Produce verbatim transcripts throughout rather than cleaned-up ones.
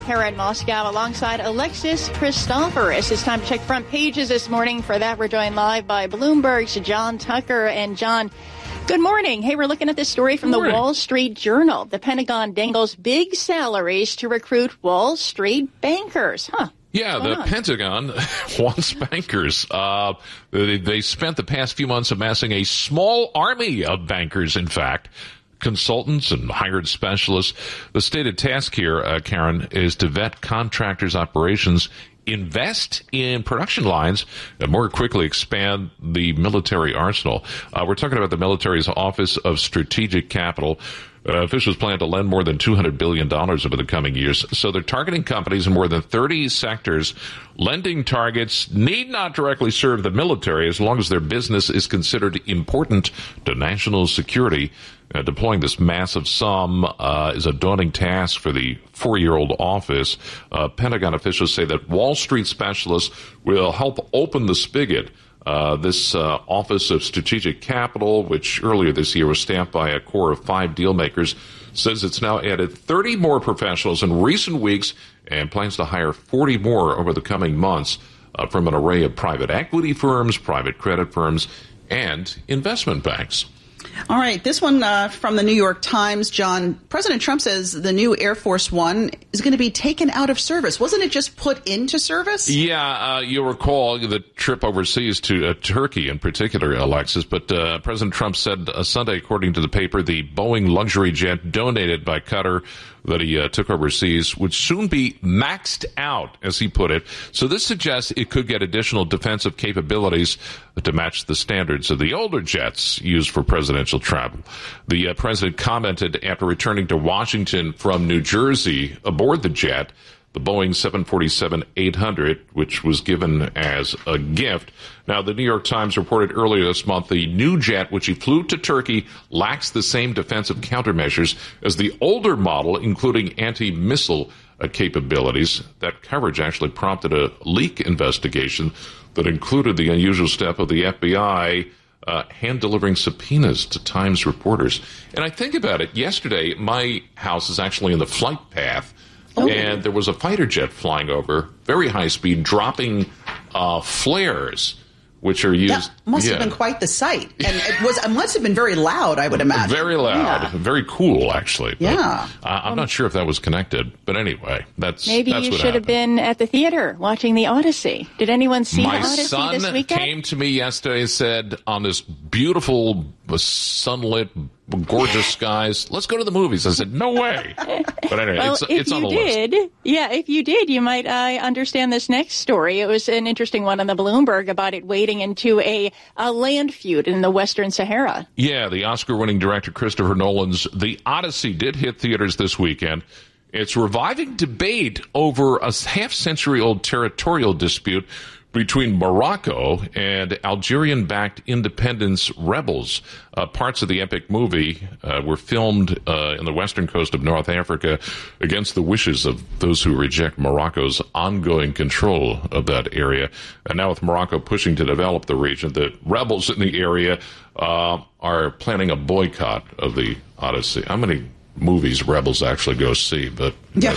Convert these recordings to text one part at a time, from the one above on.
Here in Moscow alongside Alexis Christoforous. It's time to check front pages this morning. For that, we're joined live by Bloomberg's John Tucker. And John, good morning. Hey, we're looking at this story from the Wall Street Journal. The Pentagon dangles big salaries to recruit Wall Street bankers. Huh. Yeah, the on? Pentagon wants bankers. Uh, they, they spent the past few months amassing a small army of bankers, in fact. Consultants and hired specialists. The stated task here, uh, Karen, is to vet contractors' operations, invest in production lines, and more quickly expand the military arsenal. Uh, we're talking about the military's Office of Strategic Capital. Uh, officials plan to lend more than two hundred billion dollars over the coming years. So they're targeting companies in more than thirty sectors. Lending targets need not directly serve the military as long as their business is considered important to national security. Uh, deploying this massive sum uh, is a daunting task for the four-year-old office. Uh, Pentagon officials say that Wall Street specialists will help open the spigot. Uh, this uh, Office of Strategic Capital, which earlier this year was staffed by a core of five deal makers, says it's now added thirty more professionals in recent weeks and plans to hire forty more over the coming months uh, from an array of private equity firms, private credit firms, and investment banks. All right, this one uh, from the New York Times, John. President Trump says the new Air Force One is going to be taken out of service. Wasn't it just put into service? Yeah, uh, you'll recall the trip overseas to uh, Turkey in particular, Alexis. But uh, President Trump said uh, Sunday, according to the paper, the Boeing luxury jet donated by Qatar that he uh, took overseas would soon be maxed out, as he put it. So this suggests it could get additional defensive capabilities to match the standards of the older jets used for presidential travel. The uh, president commented after returning to Washington from New Jersey aboard the jet, the Boeing seven forty-seven eight hundred, which was given as a gift. Now, the New York Times reported earlier this month the new jet, which he flew to Turkey, lacks the same defensive countermeasures as the older model, including anti-missile uh, capabilities. That coverage actually prompted a leak investigation that included the unusual step of the F B I uh, hand-delivering subpoenas to Times reporters. And I think about it, yesterday, my house is actually in the flight path. Oh. And there was a fighter jet flying over, very high speed, dropping uh, flares, which are used. That must yeah. have been quite the sight. And it was. It must have been very loud, I would imagine. Very loud. Yeah. Very cool, actually. But, yeah. Uh, I'm not sure if that was connected. But anyway, that's Maybe that's you what should happened. have been at the theater watching the Odyssey. Did anyone see My the Odyssey son this weekend? came to me yesterday and said, on this beautiful, sunlit, gorgeous skies, let's go to the movies. I said, no way. But anyway, well, it's, if it's on you the did, list. Yeah, if you did, you might uh, understand this next story. It was an interesting one on the Bloomberg about it wading into a, a land feud in the Western Sahara. Yeah, the Oscar-winning director Christopher Nolan's The Odyssey did hit theaters this weekend. It's reviving debate over a half-century-old territorial dispute between Morocco and Algerian-backed independence rebels. Uh, parts of the epic movie uh, were filmed uh, in the western coast of North Africa against the wishes of those who reject Morocco's ongoing control of that area. And now with Morocco pushing to develop the region, the rebels in the area uh, are planning a boycott of the Odyssey. How many movies rebels actually go see? But yeah.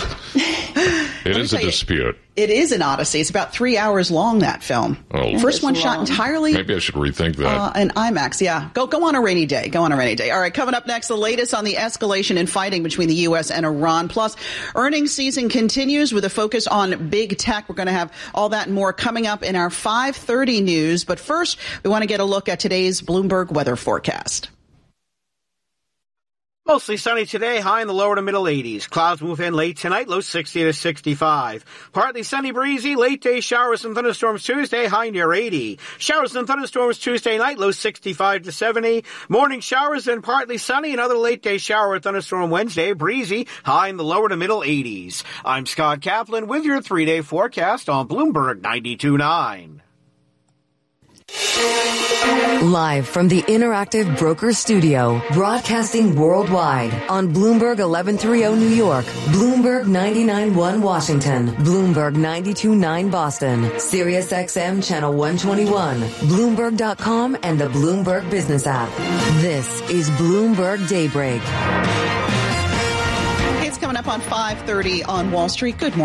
It is a dispute. It is an Odyssey. It's about three hours long, that film. Oh. First one long. shot entirely. Maybe I should rethink that. Uh, an IMAX, yeah. Go go on a rainy day. Go on a rainy day. All right, coming up next, the latest on the escalation in fighting between the U S and Iran. Plus, earnings season continues with a focus on big tech. We're going to have all that and more coming up in our five thirty news. But first, we want to get a look at today's Bloomberg weather forecast. Mostly sunny today, high in the lower to middle eighties. Clouds move in late tonight, low sixty to sixty-five. Partly sunny, breezy, late day showers and thunderstorms Tuesday, high near eighty. Showers and thunderstorms Tuesday night, low sixty-five to seventy. Morning showers and partly sunny, another late day shower or thunderstorm Wednesday, breezy, high in the lower to middle eighties. I'm Scott Kaplan with your three-day forecast on Bloomberg ninety-two point nine. Live from the Interactive Brokers Studio, broadcasting worldwide on Bloomberg eleven thirty New York, Bloomberg ninety-nine point one Washington, Bloomberg ninety-two point nine Boston, Sirius X M Channel one twenty-one, Bloomberg dot com, and the Bloomberg Business app. This is Bloomberg Daybreak. Coming coming up on five thirty on Wall Street. Good morning.